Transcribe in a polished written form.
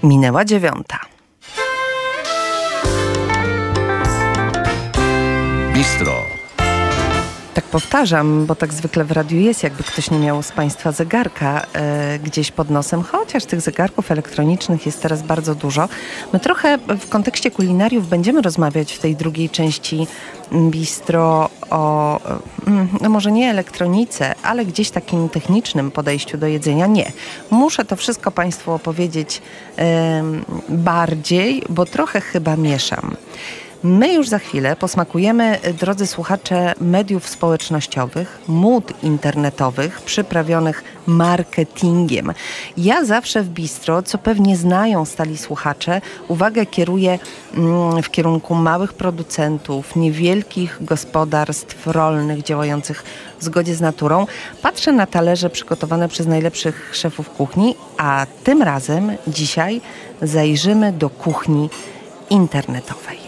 Minęła 9. Bistro. Tak powtarzam, bo tak zwykle w radiu jest, jakby ktoś nie miał z Państwa zegarka gdzieś pod nosem, chociaż tych zegarków elektronicznych jest teraz bardzo dużo. My trochę w kontekście kulinariów będziemy rozmawiać w tej drugiej części bistro o, no może nie elektronice, ale gdzieś takim technicznym podejściu do jedzenia. Nie. Muszę to wszystko Państwu opowiedzieć bardziej, bo trochę chyba mieszam. My już za chwilę posmakujemy, drodzy słuchacze, mediów społecznościowych, mód internetowych przyprawionych marketingiem. Ja zawsze w bistro, co pewnie znają stali słuchacze, uwagę kieruję w kierunku małych producentów, niewielkich gospodarstw rolnych działających w zgodzie z naturą. Patrzę na talerze przygotowane przez najlepszych szefów kuchni, a tym razem dzisiaj zajrzymy do kuchni internetowej.